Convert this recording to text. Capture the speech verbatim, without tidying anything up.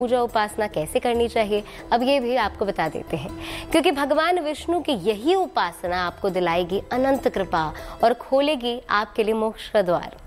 पूजा उपासना कैसे करनी चाहिए, अब ये भी आपको बता देते हैं, क्योंकि भगवान विष्णु की यही उपासना आपको दिलाएगी अनंत कृपा और खोलेगी आपके लिए मोक्ष का द्वार।